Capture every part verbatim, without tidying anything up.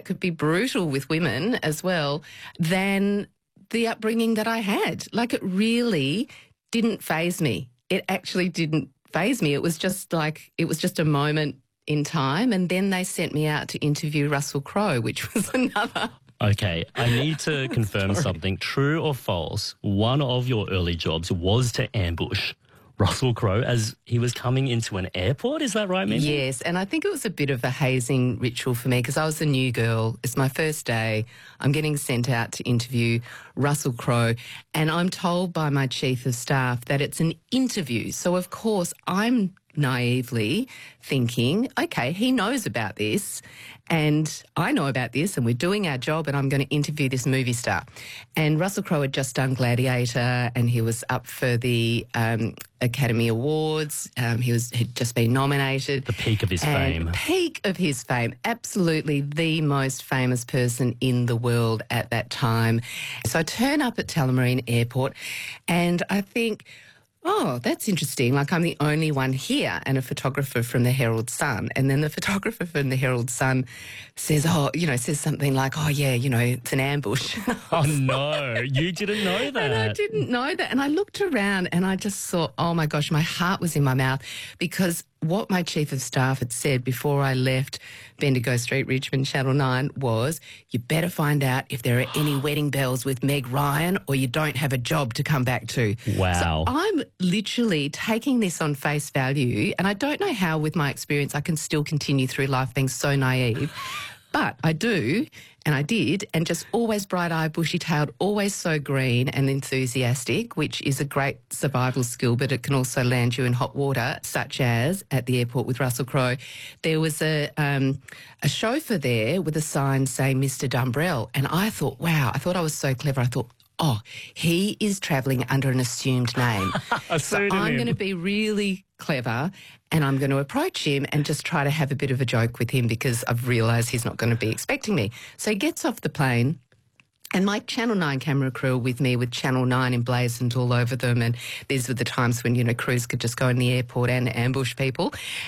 could be brutal with women as well, than the upbringing that I had. Like, it really didn't faze me. It actually didn't faze me. It was just like, it was just a moment in time. And then they sent me out to interview Russell Crowe, which was another... Okay, I need to confirm something. True or false, one of your early jobs was to ambush Russell Crowe as he was coming into an airport. Is that right, Mimi? Yes, and I think it was a bit of a hazing ritual for me because I was a new girl. It's my first day. I'm getting sent out to interview Russell Crowe, and I'm told by my chief of staff that it's an interview. So, of course, I'm naively thinking, okay, he knows about this and I know about this and we're doing our job and I'm going to interview this movie star. And Russell Crowe had just done Gladiator and he was up for the um, Academy Awards. Um, he was had just been nominated. The peak of his and fame. Peak of his fame. Absolutely the most famous person in the world at that time. So I turn up at Tullamarine Airport and I think, oh, that's interesting. Like, I'm the only one here and a photographer from the Herald Sun. And then the photographer from the Herald Sun says, oh, you know, says something like, oh, yeah, you know, it's an ambush. Oh, no, you didn't know that. And I didn't know that. And I looked around and I just thought, oh, my gosh, my heart was in my mouth because what my chief of staff had said before I left Bendigo Street, Richmond, Channel nine was, you better find out if there are any wedding bells with Meg Ryan or you don't have a job to come back to. Wow. So I'm literally taking this on face value, and I don't know how with my experience I can still continue through life being so naive, but I do, and I did, and just always bright-eyed, bushy-tailed, always so green and enthusiastic, which is a great survival skill, but it can also land you in hot water, such as at the airport with Russell Crowe. There was a um, a chauffeur there with a sign saying Mister Dumbrell, and I thought, wow, I thought I was so clever. I thought, oh, he is travelling under an assumed name. So I'm going to be really clever and I'm going to approach him and just try to have a bit of a joke with him because I've realised he's not going to be expecting me. So he gets off the plane and my Channel nine camera crew are with me with Channel nine emblazoned all over them, and these were the times when, you know, crews could just go in the airport and ambush people.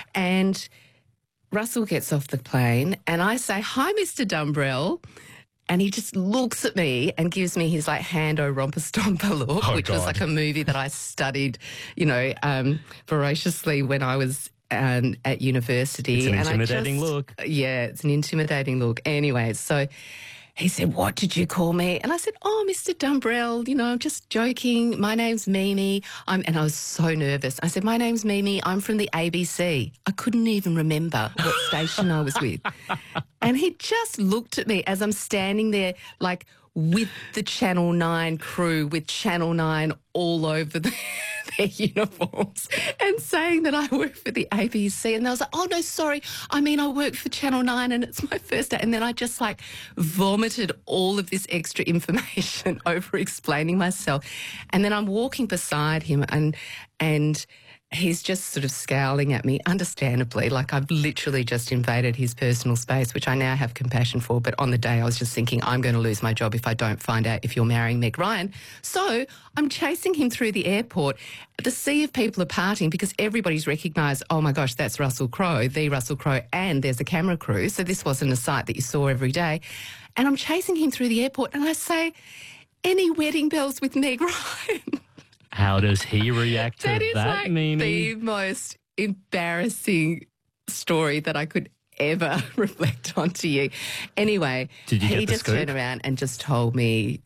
And Russell gets off the plane and I say, hi, Mister Dumbrell. And he just looks at me and gives me his, like, Hando Romper Stomper look, Oh, which God. was like a movie that I studied, you know, um, voraciously when I was um, at university. It's an and intimidating I just, look. Yeah, it's an intimidating look. Anyway, so he said, what did you call me? And I said, oh, Mister Dumbrell, you know, I'm just joking. My name's Mimi. I'm, and I was so nervous. I said, my name's Mimi. I'm from the A B C. I couldn't even remember what station I was with. And he just looked at me as I'm standing there, like, with the Channel nine crew, with Channel nine all over the, their uniforms, and saying that I work for the A B C. And I was like, oh, no, sorry. I mean, I work for Channel nine and it's my first day. And then I just, like, vomited all of this extra information over explaining myself. And then I'm walking beside him and and... he's just sort of scowling at me, understandably, like I've literally just invaded his personal space, which I now have compassion for. But on the day I was just thinking, I'm going to lose my job if I don't find out if you're marrying Meg Ryan. So I'm chasing him through the airport. The sea of people are parting because everybody's recognised, oh, my gosh, that's Russell Crowe, the Russell Crowe, and there's a camera crew. So this wasn't a sight that you saw every day. And I'm chasing him through the airport and I say, any wedding bells with Meg Ryan? How does he react to that? Is that, like Mimi? the most embarrassing story that I could ever reflect on to you. Anyway, Did you he get the just scoop? turned around and just told me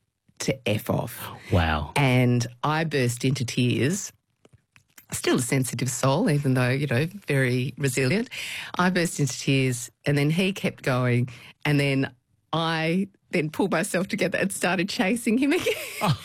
to F off. Wow. And I burst into tears. Still a sensitive soul, even though, you know, very resilient. I burst into tears and then he kept going and then I then pulled myself together and started chasing him again. Oh.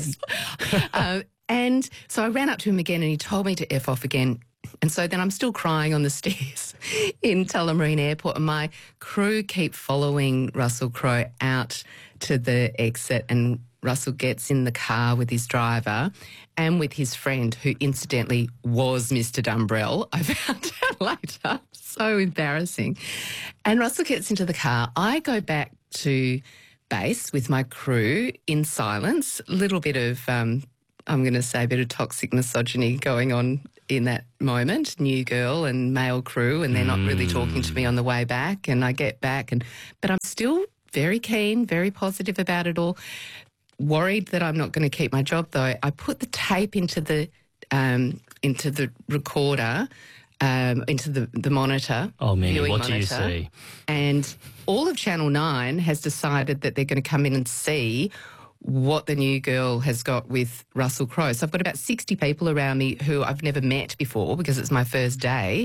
um, and so I ran up to him again and he told me to F off again. And so then I'm still crying on the stairs in Tullamarine Airport and my crew keep following Russell Crowe out to the exit, and Russell gets in the car with his driver and with his friend, who incidentally was Mister Dumbrell. I found out later. So embarrassing. And Russell gets into the car. I go back to base with my crew in silence. A little bit of, um, I'm going to say, a bit of toxic misogyny going on in that moment, new girl and male crew, and they're not really talking to me on the way back. And I get back, and but I'm still very keen, very positive about it all. Worried that I'm not going to keep my job, though. I put the tape into the um, into the recorder, um, into the, the monitor. Oh, Mimi, what monitor, do you see? And all of Channel nine has decided that they're going to come in and see what the new girl has got with Russell Crowe. So I've got about sixty people around me who I've never met before because it's my first day,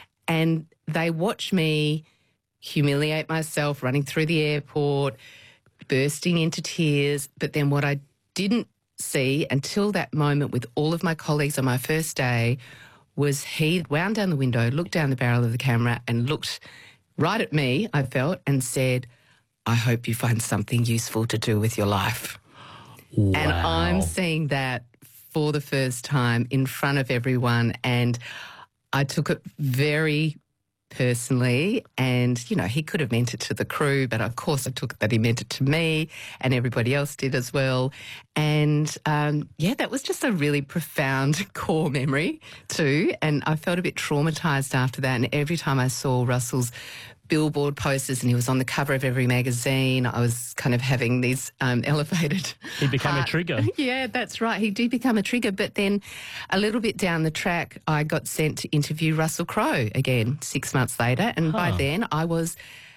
and they watch me humiliate myself, running through the airport, bursting into tears. But then what I didn't see until that moment with all of my colleagues on my first day was he wound down the window, looked down the barrel of the camera and looked right at me, I felt, and said, "I hope you find something useful to do with your life." Wow. And I'm seeing that for the first time in front of everyone, and I took it very personally. And, you know, he could have meant it to the crew, but of course I took it that he meant it to me, and everybody else did as well. And, um, yeah, that was just a really profound core memory too. And I felt a bit traumatised after that. And every time I saw Russell's billboard posters and he was on the cover of every magazine, I was kind of having these um, elevated... He became heart. a trigger. Yeah, that's right. He did become a trigger. But then a little bit down the track, I got sent to interview Russell Crowe again six months later. And huh. by then I was...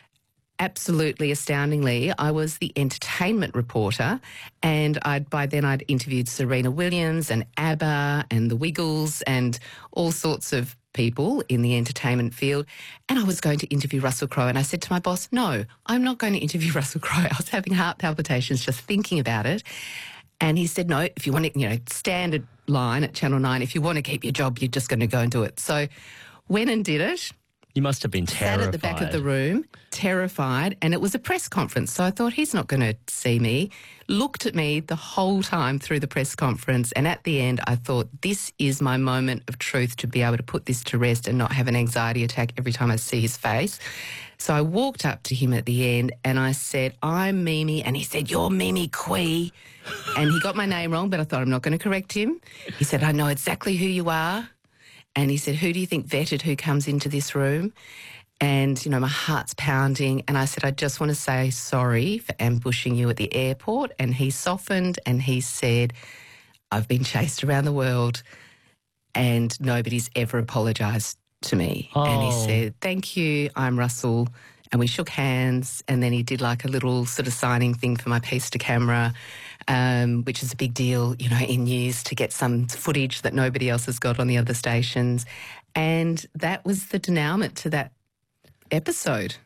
Absolutely astoundingly, I was the entertainment reporter, and I'd by then I'd interviewed Serena Williams and ABBA and the Wiggles and all sorts of people in the entertainment field, and I was going to interview Russell Crowe. And I said to my boss, "No, I'm not going to interview Russell Crowe." I was having heart palpitations just thinking about it. And he said, "No, if you want to, you know, standard line at Channel nine, if you want to keep your job, you're just going to go and do it." So went and did it. You must have been terrified. Sat at the back of the room, terrified, and it was a press conference. So I thought, he's not going to see me. Looked at me the whole time through the press conference, and at the end I thought, this is my moment of truth to be able to put this to rest and not have an anxiety attack every time I see his face. So I walked up to him at the end and I said, "I'm Mimi," and he said, "You're Mimi Quee." And he got my name wrong, but I thought, I'm not going to correct him. He said, "I know exactly who you are." And he said, "Who do you think vetted who comes into this room?" And, you know, my heart's pounding. And I said, "I just want to say sorry for ambushing you at the airport." And he softened and he said, "I've been chased around the world and nobody's ever apologised to me." Oh. And he said, "Thank you, I'm Russell." And we shook hands, and then he did like a little sort of signing thing for my piece to camera, um, which is a big deal, you know, in news, to get some footage that nobody else has got on the other stations. And that was the denouement to that episode.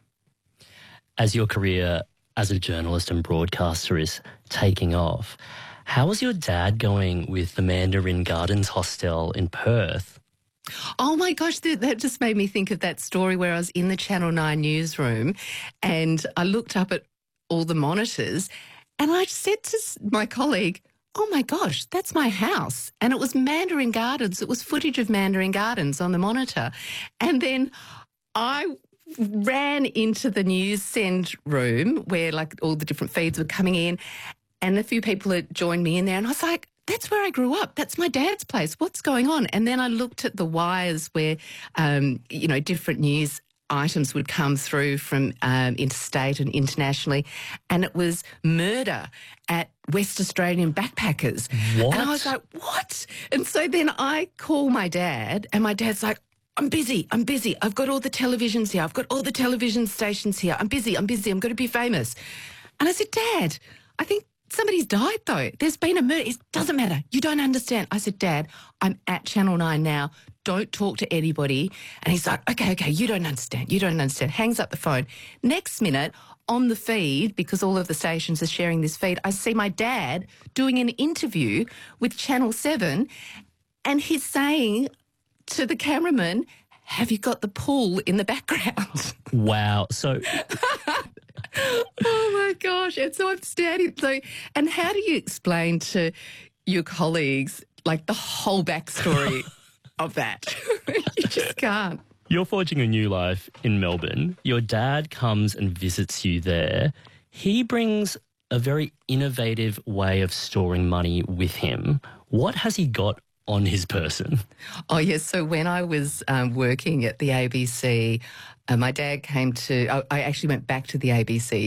As your career as a journalist and broadcaster is taking off, how was your dad going with the Mandarin Gardens hostel in Perth? Oh, my gosh, that, that just made me think of that story where I was in the Channel nine newsroom and I looked up at all the monitors and I said to my colleague, "Oh, my gosh, that's my house." And it was Mandarin Gardens. It was footage of Mandarin Gardens on the monitor. And then I ran into the news send room where, like, all the different feeds were coming in, and a few people had joined me in there, and I was like, "That's where I grew up. That's my dad's place. What's going on?" And then I looked at the wires where, um, you know, different news items would come through from um, interstate and internationally, and it was murder at West Australian backpackers. What? And I was like, what? And so then I call my dad, and my dad's like, "I'm busy, I'm busy. I've got all the televisions here. I've got all the television stations here. I'm busy, I'm busy. I'm going to be famous." And I said, "Dad, I think somebody's died, though. There's been a murder. It doesn't matter. You don't understand." I said, "Dad, I'm at Channel nine now. Don't talk to anybody." And he's like, okay, okay, you don't understand. You don't understand. Hangs up the phone. Next minute, on the feed, because all of the stations are sharing this feed, I see my dad doing an interview with Channel seven, and he's saying to the cameraman, "Have you got the pool in the background?" Wow. So... Oh, my gosh. And so I'm standing. So, and how do you explain to your colleagues, like, the whole backstory of that? You just can't. You're forging a new life in Melbourne. Your dad comes and visits you there. He brings a very innovative way of storing money with him. What has he got on his person? Oh, yes. So when I was um, working at the A B C, uh, my dad came to, I, I actually went back to the A B C